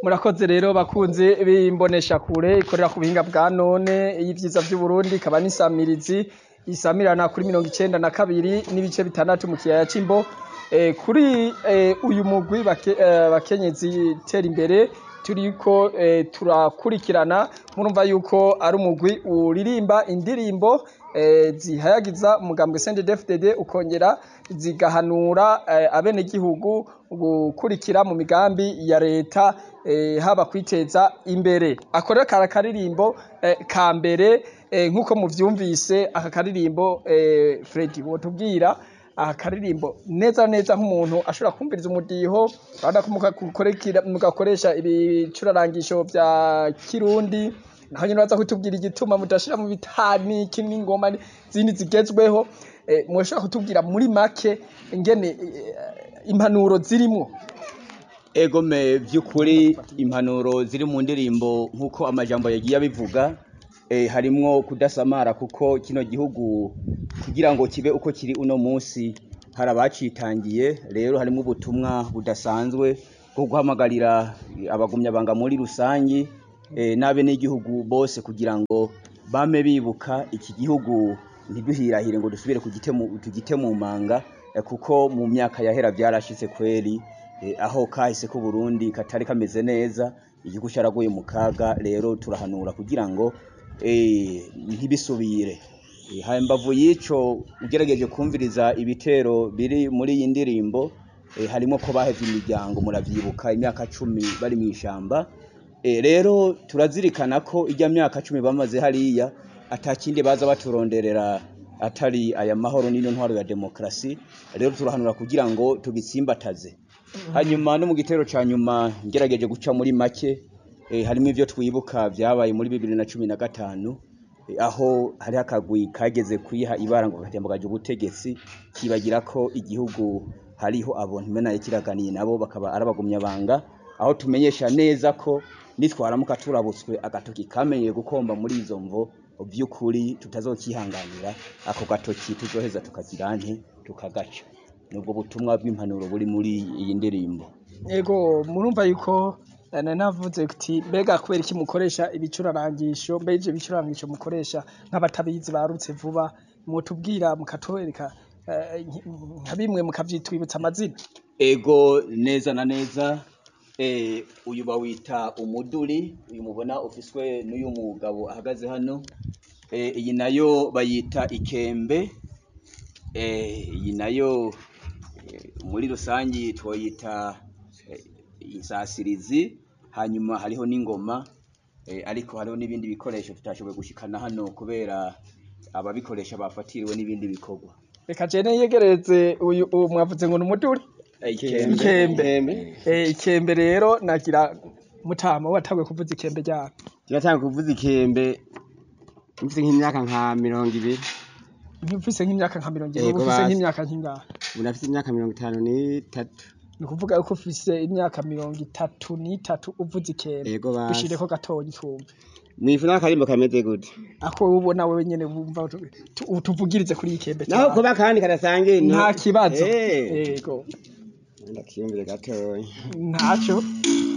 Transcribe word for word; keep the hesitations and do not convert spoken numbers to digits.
Murakoze rero bakunze bimbonesha kure ikorera ku buhinga bwa none y'ivyiza vy'u Burundi ikaba n'isamirizi isamirana kuri mirongo icenda na kabiri n'ibice bitandatu mu kiyaya c'Imbo. E, kuri e, uyu mugwi bake, e, bakenyezi tera imbere turiko e, turakurikirana murumva yuko ari umugwi uririmba indirimbo e, zihayagiza umugambwe C N D D F D D ukongera zigahanura e, abenegihugu gukurikira mu migambi ya leta e, haba kwiteza imbere. Akorera kara karirimbo e, ka mbere e, nkuko muvyumvise aka karirimbo e, Freddy wotubwira aha karirimbo neza neza nk'umuntu ashobora kumviriza umudiho banda kumukorekira mugakoresha ibicurarangisho vya Kirundi naho nyine baza kutubwira igituma mudashira mu bitani kinini ngoma zindi zigezweho e, mwashobora kutubwira muri make ingene e, impanuro zirimwo. Ego me vy'ukuri impanuro ziri mu ndirimbo nkuko amajambo yagiye abivuga e, harimwo kudasamara kuko kino gihugu kugira ngo kibe uko kiri uno munsi harabacitangiye rero harimo ubutumwa budasanzwe bwo guhamagarira abagumya banga muri rusangi e, nabe n'igihugu bose kugira ngo bame bibuka iki gihugu ntiduhirahire ngo dusubire kugitemu tugite mu manga e, kuko mu myaka yahera byarashitse kweri e, aho kahise ku Burundi katari kameze neza igihugu cyaragoye mu kaga rero turahanura kugira ngo eh ntibisubire ha mbavu yico ugerageje kumviriza ibitero biri muri iyi ndirimbo e, harimo ko baheze imiryango muravyibuka imyaka cumi bari mu ishamba e, rero turazirikana ko ijya myaka cumi bamaze hariya atakindi baza baturonderera atari aya mahoro n'ino ntwaro ya demokrasi rero turahanura kugira ngo tubitsimbataze hanyuma no mu gitero ca nyuma ngerageje guca muri make E, harimo ivyo twibuka vyabaye muri bibiri na cumi na gatanu e, aho hari akagwi kageze kwiha ibara ngo katembogaje ubutegetsi kibagira ko igihugu hariho abontu mena ikiraganiye nabo bakaba arabagumya banga aho tumenyesha neza ko nitwaramuka turabutswe agatoki kamenye gukomba muri izo mvo vy'ukuri tutazokihanganira ako gatoki tuzoheza tukazirante tukagaca nubwo butumwa bw'impanuro buri muri iyi ndirimbo. Ego murumva yuko na navuze kuti mbega kubera iki mukoresha ibicurarangisho mbeje ibicurarangisho mukoresha nk'abatabizi barutse vuba mutubwira mukatwereka nka bimwe mukavyitwibutsa amazina. Ego neza na neza eh uyu bawita umuduri uyu mubona ofiswe n'uyu mugabo ahagaze hano eh iyi nayo bayita ikembe eh iyi nayo eh, muri rusangi twoyita eh, insasirizi hanyuma hariho n'ingoma e, ariko hariho n'ibindi bikoresho tutashoboye gushikana hano kubera ababikoresha bafatiriwe n'ibindi bikorwa. Reka jene yegereze uyu mwavuze ngo n'umuduri ikembe ikembe eh ikembe rero nagira mutama watagwe kuvuza ikembe ryako. Kiratanga kuvuza ikembe mfise nk'imyaka nka mirongo ibiri. Mfise nk'imyaka nka mirongo ibiri mfise nk'imyaka nkingahe? Unafise imyaka mirongo itanu n'itatu. Nukuvuga yuko ufise imyaka mirongo itatu n'itatu uvuze ikembe dushireko gatoyi twumve. Mwifuna akarimbo kameze gute? Ako ubona wewe nyene wumva utuvugirize kuri ikembe cyane. Naho kuba kandi karasangiye nta kibazo. Yego. Ndakiyumvire gatoyi. Ntaco.